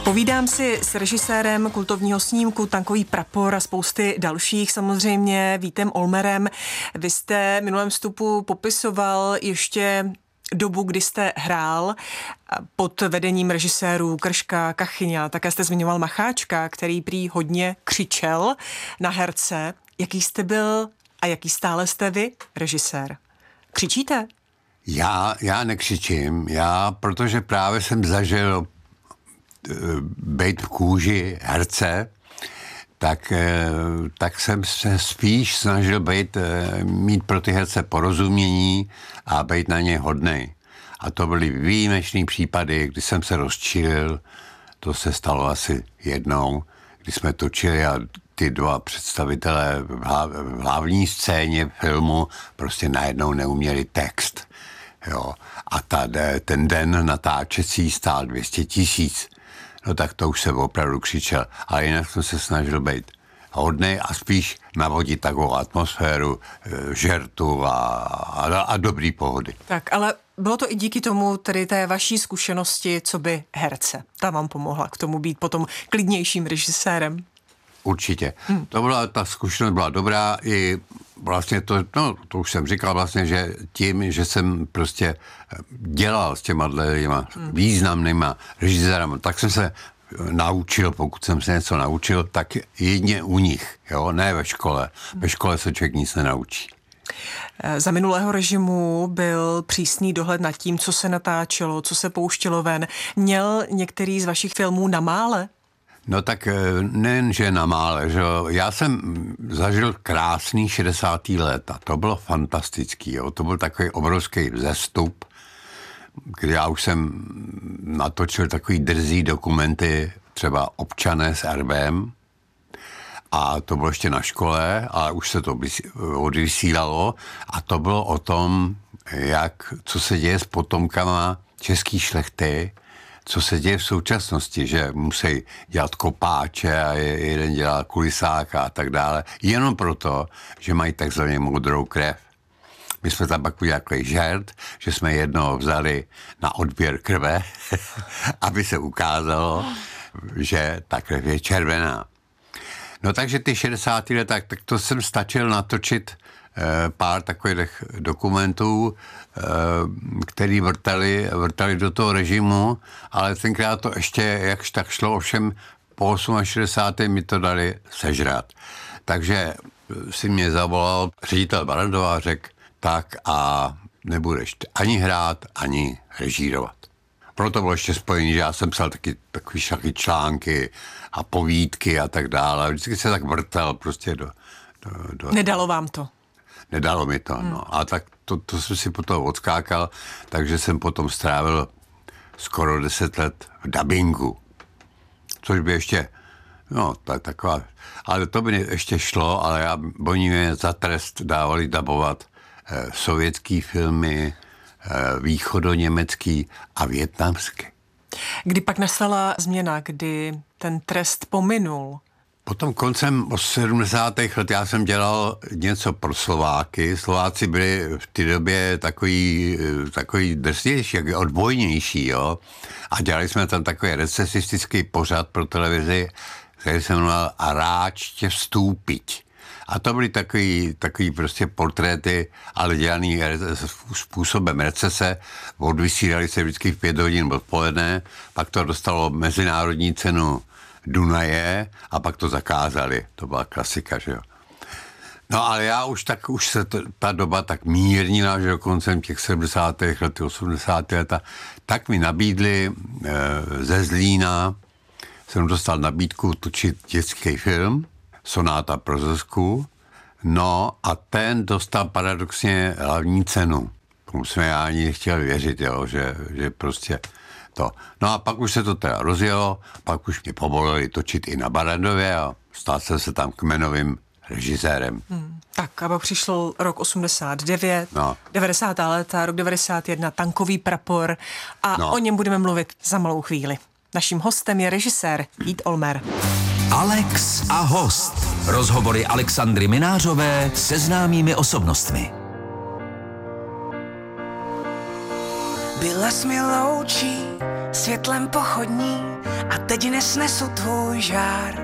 Povídám si s režisérem kultovního snímku Tankový prapor a spousty dalších, samozřejmě Vítem Olmerem. Vy jste v minulém vstupu popisoval ještě dobu, kdy jste hrál pod vedením režisérů Krška, Kachyňa. Také jste zmiňoval Macháčka, který prý hodně křičel na herce. Jaký jste byl a jaký stále jste vy, režisér? Křičíte? Já nekřičím, protože právě jsem zažil být v kůži herce, tak jsem se spíš snažil mít pro ty herce porozumění a být na ně hodnej. A to byly výjimečný případy, kdy jsem se rozčilil, to se stalo asi jednou, kdy jsme točili a ty dva představitelé v hlavní scéně filmu prostě najednou neuměli text. Jo. A ten den natáčecí stál 200 000. No tak to už se opravdu křičel. Ale jinak jsem se snažil být hodnej a spíš navodit takovou atmosféru žertu a dobrý pohody. Tak, ale bylo to i díky tomu, tedy té vaší zkušenosti, co by herce. Ta vám pomohla k tomu být potom klidnějším režisérem. Určitě. Ta zkušenost byla dobrá i vlastně to už jsem říkal vlastně, že tím, že jsem prostě dělal s těma významnýma režisérama, tak jsem se naučil, pokud jsem se něco naučil, tak jedině u nich, jo, ne ve škole. Ve škole se člověk nic nenaučí. Za minulého režimu byl přísný dohled nad tím, co se natáčelo, co se pouštělo ven. Měl některý z vašich filmů na mále? No tak nejen, že na mále, že já jsem zažil krásný 60. let a to bylo fantastický, jo. To byl takový obrovský vzestup, kdy já už jsem natočil takový drzý dokumenty, třeba Občané s RBM, a to bylo ještě na škole, ale už se to odvysílalo a to bylo o tom, co se děje s potomkama české šlechty, co se děje v současnosti, že musí dělat kopáče a jeden dělá kulisáka a tak dále, jenom proto, že mají takzvaně modrou krev. My jsme tam pak udělali žert, že jsme jednoho vzali na odběr krve, aby se ukázalo, že ta krev je červená. No takže ty 60. let, tak to jsem stačil natočit pár takových dokumentů, který vrtali do toho režimu, ale tenkrát to ještě jakž tak šlo, ovšem po 68. mi to dali sežrat. Takže si mě zavolal ředitel Barrandova a řekl, tak a nebudeš ani hrát, ani režírovat. Proto bylo ještě spojený, že já jsem psal takový články a povídky a tak dále. Vždycky se tak vrtal prostě do... Nedalo vám to? Nedalo mi to, no. A tak to jsem si potom odskákal, takže jsem potom strávil skoro 10 let v dabingu. Což by ještě, taková... Ale to by ještě šlo, ale oni mě za trest dávali dabovat sovětský filmy, východoněmecký a vietnamský. Kdy pak nastala změna, kdy ten trest pominul? Potom koncem 70. let já jsem dělal něco pro Slováky. Slováci byli v té době takový drsnější, odbojnější, jo. A dělali jsme tam takový recesistický pořad pro televizi, který se jmenoval A ráč tě vstúpiť. A to byly takový prostě portréty, ale dělaný způsobem recese. Odvysílali se vždycky v 5 hodin odpoledne, pak to dostalo mezinárodní cenu Dunaje a pak to zakázali. To byla klasika, že jo. No ale já už se ta doba tak mírnila, že koncem těch 70. let, 80. let, tak mi nabídli ze Zlína, jsem dostal nabídku točit dětský film, Sonáta pro Zuzku, no a ten dostal paradoxně hlavní cenu. Tomu jsme já ani nechtěl věřit, jo, že prostě to. No a pak už se to teda rozjelo, pak už mě povolili točit i na Barrandově a stal jsem se tam kmenovým režisérem. Tak a pak přišel rok 89, 90. léta, rok 91, Tankový prapor a o něm budeme mluvit za malou chvíli. Naším hostem je režisér Vít Olmer. Alex a host. Rozhovory Alexandry Minářové se známými osobnostmi. Byla jsi mi loučí světlem pochodní a teď nesnesu tvůj žár.